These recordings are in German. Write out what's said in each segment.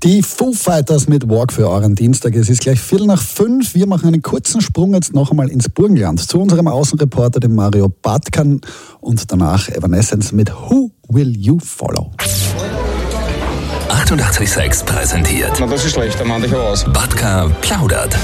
Die Foo Fighters mit Walk für euren Dienstag. Es ist gleich 4:45. Wir machen einen kurzen Sprung jetzt noch einmal ins Burgenland zu unserem Außenreporter, dem Mario Badkan, und danach Evanescence mit Who Will You Follow? 88,6 präsentiert. Na, das ist schlecht, dann mach ich aber aus. Badka plaudert.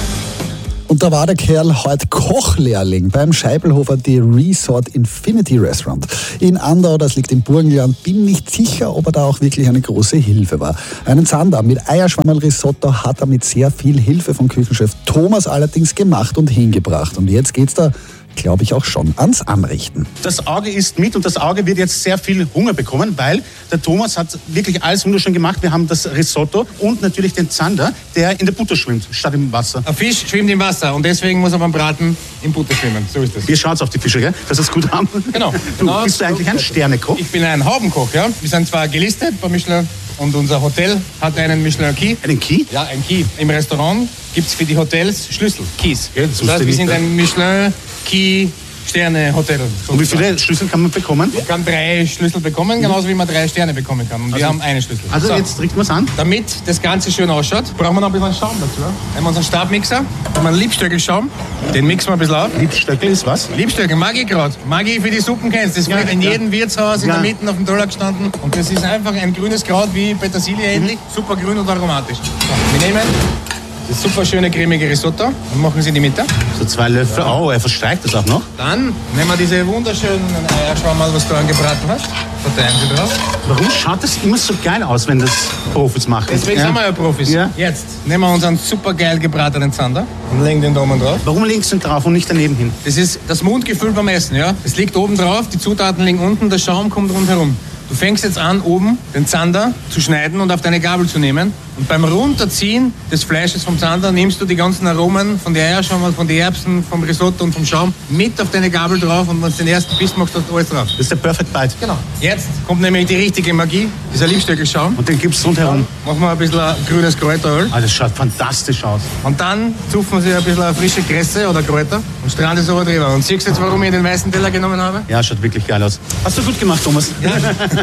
Und da war der Kerl heute Kochlehrling beim Scheibelhofer The Resort Infinity Restaurant in Andau, das liegt im Burgenland. Bin nicht sicher, ob er da auch wirklich eine große Hilfe war. Einen Zander mit Eierschwammerl-Risotto hat er mit sehr viel Hilfe von Küchenchef Thomas allerdings gemacht und hingebracht. Und jetzt geht's da, glaube ich, auch schon ans Anrichten. Das Auge isst mit und das Auge wird jetzt sehr viel Hunger bekommen, weil der Thomas hat wirklich alles wunderschön gemacht. Wir haben das Risotto und natürlich den Zander, der in der Butter schwimmt, statt im Wasser. Ein Fisch schwimmt im Wasser und deswegen muss er beim Braten in Butter schwimmen. So ist das. Wir schauen auf die Fische, gell? Dass wir es gut haben. Genau. Bist du eigentlich ein Sternekoch? Ich bin ein Haubenkoch, ja. Wir sind zwar gelistet bei Michelin und unser Hotel hat einen Michelin Key. Einen Key? Ja, ein Key. Im Restaurant gibt es für die Hotels Schlüssel, Keys. Ja, das heißt, wir sind ein Michelin Key Sterne-Hotel. Und wie viele Schlüssel kann man bekommen? Man kann 3 Schlüssel bekommen, genauso wie man 3 Sterne bekommen kann. Und wir haben einen Schlüssel. Also so. Jetzt richten wir es an. Damit das Ganze schön ausschaut, brauchen wir noch ein bisschen Schaum dazu. Nehmen wir unseren Stabmixer, haben einen Liebstöckelschaum, den mixen wir ein bisschen auf. Liebstöckel ist was? Liebstöckel, Maggi-Kraut. Maggi für die Suppen kennst du. Das wird in jedem Wirtshaus in der Mitte auf dem Teller gestanden. Und das ist einfach ein grünes Kraut wie Petersilie ähnlich. Super grün und aromatisch. So, wir nehmen das super schöne cremige Risotto und machen es in die Mitte. So 2 Löffel. Oh, er verstreicht das auch noch. Dann nehmen wir diese wunderschönen Eierschwammerl, was du angebraten hast. Verteilen sie drauf. Warum schaut das immer so geil aus, wenn das Profis machen? Deswegen sind wir ja Profis. Ja. Jetzt nehmen wir unseren super geil gebratenen Zander und legen den da oben drauf. Warum links und drauf und nicht daneben hin? Das ist das Mundgefühl beim Essen, ja. Es liegt oben drauf, die Zutaten liegen unten, der Schaum kommt rundherum. Du fängst jetzt an, oben den Zander zu schneiden und auf deine Gabel zu nehmen. Und beim Runterziehen des Fleisches vom Zander nimmst du die ganzen Aromen von den Eierschwammerl, von den Erbsen, vom Risotto und vom Schaum mit auf deine Gabel drauf. Und wenn du den ersten Biss machst, hast du alles drauf. Das ist der Perfect Bite. Genau. Jetzt kommt nämlich die richtige Magie, dieser Liebstöckelschaum. Und den gibst du rundherum. Machen wir ein bisschen grünes Kräuteröl. Ah, das schaut fantastisch aus. Und dann zupfen wir ein bisschen frische Kresse oder Kräuter und strahlen das oben drüber. Und siehst du jetzt, warum ich den weißen Teller genommen habe? Ja, schaut wirklich geil aus. Hast du gut gemacht, Thomas. Ja.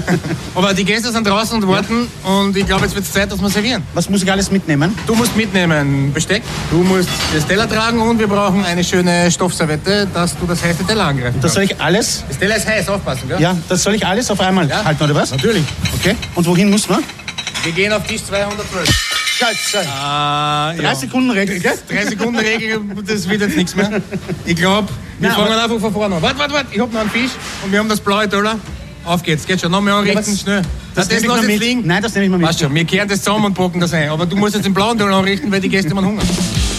Aber die Gäste sind draußen und warten und ich glaube, jetzt wird es Zeit, dass wir servieren. Was muss ich alles mitnehmen? Du musst mitnehmen Besteck, du musst das Teller tragen und wir brauchen eine schöne Stoffserviette, dass du das heiße Teller angreifen Das kannst. soll ich alles? Das Teller ist heiß, aufpassen, gell? Ja, das soll ich alles auf einmal halten, oder was? Natürlich. Okay. Und wohin muss man? Wir gehen auf Tisch 212. Schalt. 3 Sekunden Regel, gell? 3 Sekunden Regel, das wird jetzt nichts mehr. Ich glaube, wir fangen einfach von vorne an. Warte, ich hab noch einen Fisch und wir haben das blaue Teller. Auf geht's, geht schon. Noch mehr anrichten, schnell. Das nehme ich lass mal jetzt mit. liegen. Nein, das nehme ich mal mit. Weißt schon, wir kehren das zusammen und packen das ein. Aber du musst jetzt den blauen Teller anrichten, weil die Gäste haben Hunger.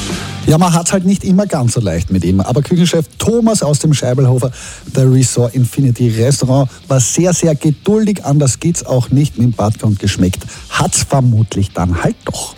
Ja, man hat's halt nicht immer ganz so leicht mit ihm. Aber Küchenchef Thomas aus dem Scheibelhofer The Resort Infinity Restaurant war sehr, sehr geduldig. Anders geht's auch nicht mit dem Badka und geschmeckt hat's vermutlich dann halt doch.